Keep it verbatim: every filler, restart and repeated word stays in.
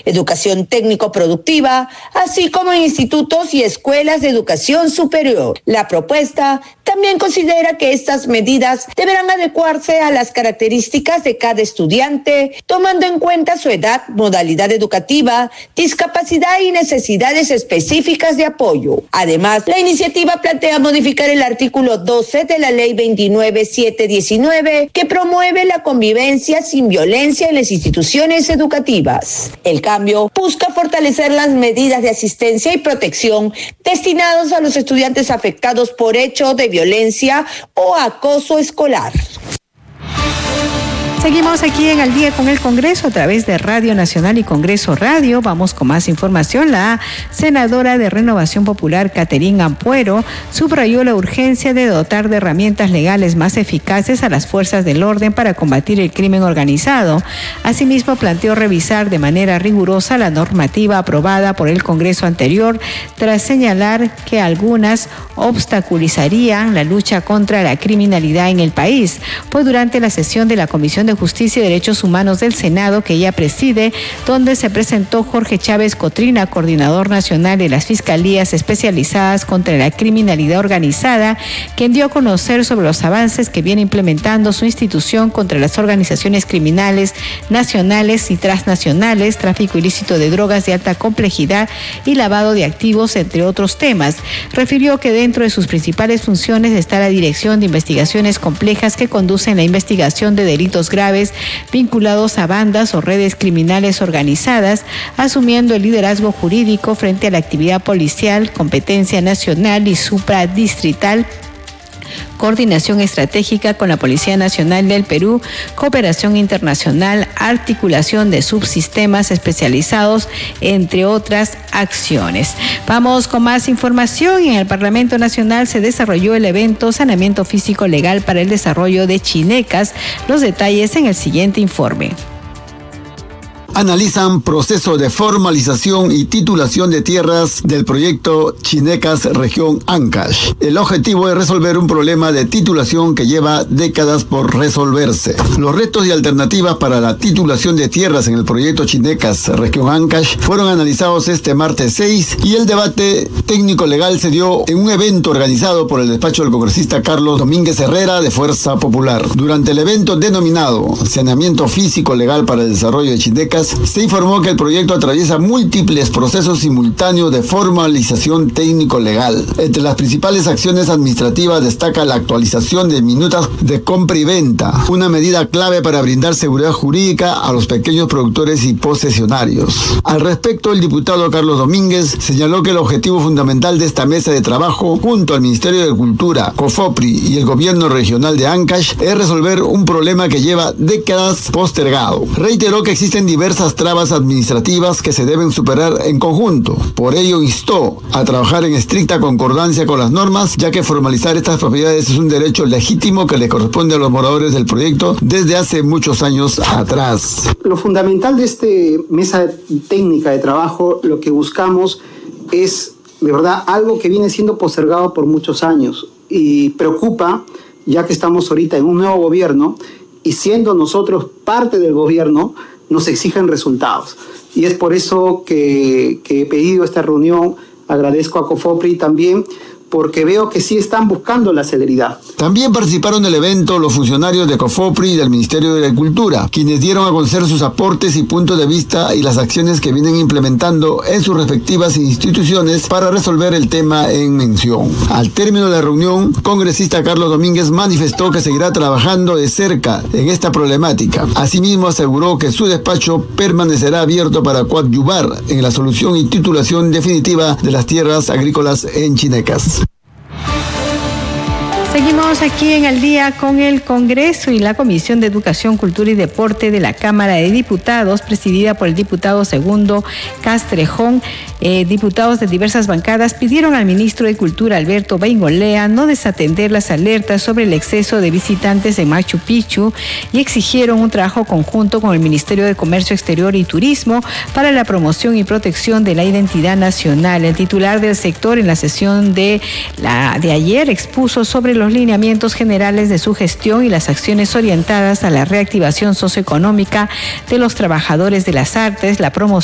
educación técnico-productiva, así como en institutos y escuelas de educación superior. La propuesta también considera que estas medidas deberán adecuarse a las características de cada estudiante, tomando en cuenta su edad, modalidad educativa, discapacidad y necesidades específicas de apoyo. Además, la iniciativa plantea modificar el artículo doce de la Ley veintinueve mil setecientos diecinueve, que promueve la convivencia sin violencia en las instituciones educativas. El cambio busca fortalecer las medidas de asistencia y protección destinados a los estudiantes afectados por hechos de violencia o acoso escolar. Seguimos aquí en Al Día con el Congreso a través de Radio Nacional y Congreso Radio. Vamos con más información. La senadora de Renovación Popular, Catherine Ampuero, subrayó la urgencia de dotar de herramientas legales más eficaces a las fuerzas del orden para combatir el crimen organizado. Asimismo, planteó revisar de manera rigurosa la normativa aprobada por el Congreso anterior, tras señalar que algunas obstaculizarían la lucha contra la criminalidad en el país. Fue durante la sesión de la Comisión de Justicia y Derechos Humanos del Senado, que ella preside, donde se presentó Jorge Chávez Cotrina, coordinador nacional de las Fiscalías Especializadas contra la Criminalidad Organizada, quien dio a conocer sobre los avances que viene implementando su institución contra las organizaciones criminales nacionales y transnacionales, tráfico ilícito de drogas de alta complejidad y lavado de activos, entre otros temas. Refirió que dentro de sus principales funciones está la dirección de investigaciones complejas que conducen la investigación de delitos graves vinculados a bandas o redes criminales organizadas, asumiendo el liderazgo jurídico frente a la actividad policial, competencia nacional y supradistrital, coordinación estratégica con la Policía Nacional del Perú, cooperación internacional, articulación de subsistemas especializados, entre otras acciones. Vamos con más información. En el Parlamento Nacional se desarrolló el evento Saneamiento Físico Legal para el Desarrollo de Chinecas. Los detalles en el siguiente informe. Analizan proceso de formalización y titulación de tierras del proyecto Chinecas Región Ancash. El objetivo es resolver un problema de titulación que lleva décadas por resolverse. Los retos y alternativas para la titulación de tierras en el proyecto Chinecas Región Ancash fueron analizados este martes seis y el debate técnico legal se dio en un evento organizado por el despacho del congresista Carlos Domínguez Herrera de Fuerza Popular. Durante el evento denominado Saneamiento Físico Legal para el Desarrollo de Chinecas, se informó que el proyecto atraviesa múltiples procesos simultáneos de formalización técnico-legal. Entre las principales acciones administrativas destaca la actualización de minutas de compra y venta, una medida clave para brindar seguridad jurídica a los pequeños productores y posesionarios. Al respecto, el diputado Carlos Domínguez señaló que el objetivo fundamental de esta mesa de trabajo, junto al Ministerio de Cultura, COFOPRI y el Gobierno Regional de Ancash, es resolver un problema que lleva décadas postergado. Reiteró que existen diversas trabas administrativas que se deben superar en conjunto. Por ello instó a trabajar en estricta concordancia con las normas, ya que formalizar estas propiedades es un derecho legítimo que le corresponde a los moradores del proyecto desde hace muchos años atrás. Lo fundamental de esta mesa técnica de trabajo, lo que buscamos es, de verdad, algo que viene siendo postergado por muchos años y preocupa, ya que estamos ahorita en un nuevo gobierno y siendo nosotros parte del gobierno, nos exigen resultados. Y es por eso que, que he pedido esta reunión. Agradezco a COFOPRI también, porque veo que sí están buscando la celeridad. También participaron del evento los funcionarios de COFOPRI y del Ministerio de Agricultura, quienes dieron a conocer sus aportes y puntos de vista y las acciones que vienen implementando en sus respectivas instituciones para resolver el tema en mención. Al término de la reunión, congresista Carlos Domínguez manifestó que seguirá trabajando de cerca en esta problemática. Asimismo, aseguró que su despacho permanecerá abierto para coadyuvar en la solución y titulación definitiva de las tierras agrícolas en Chinecas. Seguimos aquí en Al Día con el Congreso y la Comisión de Educación, Cultura y Deporte de la Cámara de Diputados, presidida por el diputado Segundo Castrejón. Eh, diputados de diversas bancadas pidieron al ministro de Cultura, Alberto Beingolea, no desatender las alertas sobre el exceso de visitantes en Machu Picchu y exigieron un trabajo conjunto con el Ministerio de Comercio Exterior y Turismo para la promoción y protección de la identidad nacional. El titular del sector en la sesión de, la, de ayer expuso sobre los lineamientos generales de su gestión y las acciones orientadas a la reactivación socioeconómica de los trabajadores de las artes, la promoción